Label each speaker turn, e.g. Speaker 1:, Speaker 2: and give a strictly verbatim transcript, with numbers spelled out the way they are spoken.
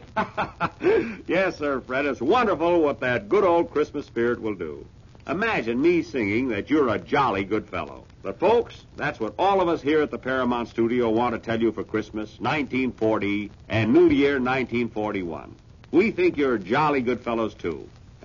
Speaker 1: Yes, sir, Fred. It's wonderful what that good old Christmas spirit will do. Imagine me singing that you're a jolly good fellow. But, folks, that's what all of us here at the Paramount Studio want to tell you for Christmas nineteen forty and New Year nineteen forty-one. We think you're jolly good fellows, too.